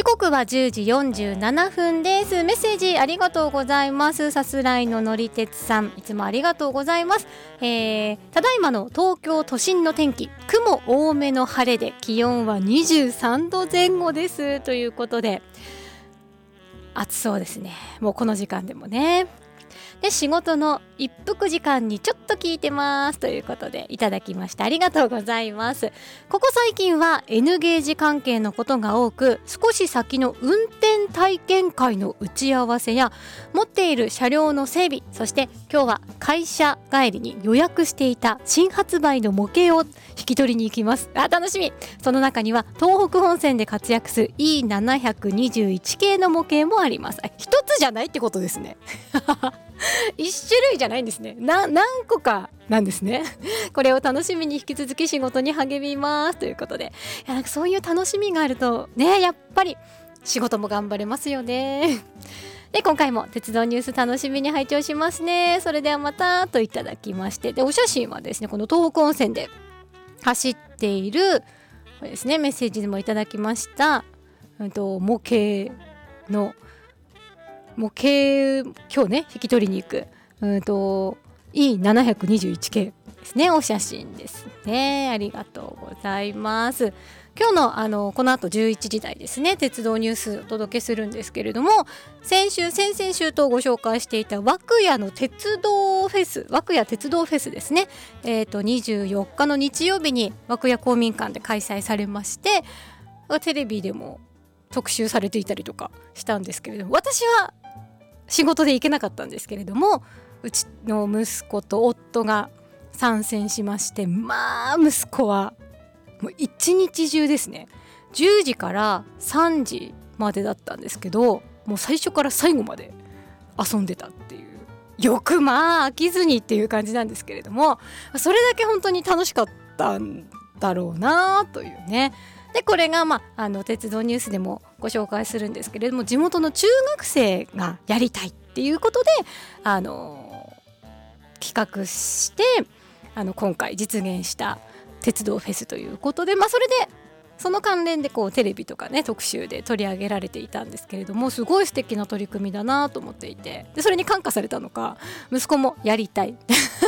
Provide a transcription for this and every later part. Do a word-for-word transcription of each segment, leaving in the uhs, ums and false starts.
時刻はじゅうじよんじゅうななふんです。メッセージありがとうございます。さすらいののりてつさん、いつもありがとうございます。えー、ただいまの東京都心の天気、雲多めの晴れで気温はにじゅうさんどぜん後ですということで、暑そうですね。もうこの時間でもね。で、仕事の一服時間にちょっと聞いてますということでいただきました。ありがとうございます。ここ最近は N ゲージ関係のことが多く、少し先の運転体験会の打ち合わせや持っている車両の整備、そして今日は会社帰りに予約していた新発売の模型を引き取りに行きます。あ、楽しみ。その中には東北本線で活躍する イーななひゃくにじゅういち 系の模型もあります。一つじゃないってことですね。一種類じゃないんですね。な何個かなんですね。これを楽しみに引き続き仕事に励みますということで、いや、なんかそういう楽しみがあるとね、やっぱり仕事も頑張れますよね。で、今回も鉄道ニュース楽しみに拝聴しますね。それではまたといただきまして、でお写真はですね、この東北温泉で走っているこれですね、メッセージでもいただきました、うんと、模型の模型、今日ね引き取りに行くうんと イーななひゃくにじゅういち 系ですね、お写真ですね。ありがとうございます。今日のあのこの後じゅういちじ台ですね、鉄道ニュースお届けするんですけれども、先週先々週とご紹介していた涌谷の鉄道フェス、涌谷鉄道フェスですね、えーとにじゅうよっかの日曜日に涌谷公民館で開催されまして、テレビでも特集されていたりとかしたんですけれども、私は仕事で行けなかったんですけれども、うちの息子と夫が参戦しまして、まあ息子はもう一日中ですね、じゅうじからさんじまでだったんですけど、もう最初から最後まで遊んでたっていう、よくまあ飽きずにっていう感じなんですけれども、それだけ本当に楽しかったんだろうなというね。でこれが、まあ、あの鉄道ニュースでもご紹介するんですけれども、地元の中学生がやりたいっていうことで、あの企画してあの今回実現した鉄道フェスということで、まあ、それでその関連でこうテレビとかね特集で取り上げられていたんですけれども、すごい素敵な取り組みだなと思っていて、でそれに感化されたのか息子もやりたい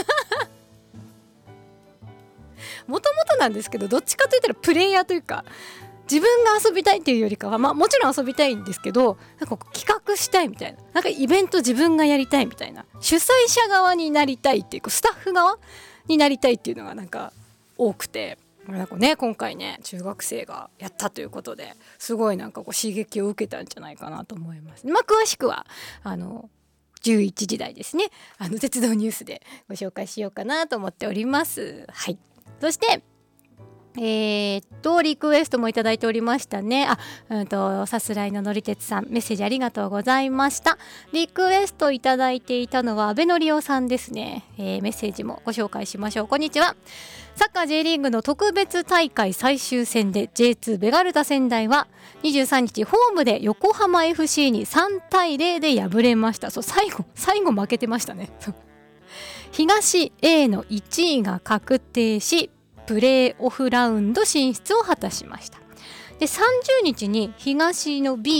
もともとなんですけど、どっちかといったらプレイヤーというか、自分が遊びたいっていうよりかは、まあもちろん遊びたいんですけど、なんか企画したいみたいな、なんかイベント自分がやりたいみたいな、主催者側になりたいっていう、スタッフ側になりたいっていうのがなんか多くて、なんかね、今回ね中学生がやったということで、すごいなんかこう刺激を受けたんじゃないかなと思います。まあ詳しくはあのじゅういちじ台ですね、あの鉄道ニュースでご紹介しようかなと思っております。はい。そしてえー、っとリクエストもいただいておりましたね。あ、うんとさすらいののりてつさん、メッセージありがとうございました。リクエストいただいていたのは阿部のりおさんですね。えー、メッセージもご紹介しましょう。こんにちは。サッカー J リーグの特別大会最終戦で ジェイツー ベガルタ仙台はにじゅうさんにちホームで横浜 エフシー にさんたいゼロで敗れました。そう、最後最後負けてましたね。東 A のいちいが確定し、プレーオフラウンド進出を果たしました。でさんじゅうにちに東の B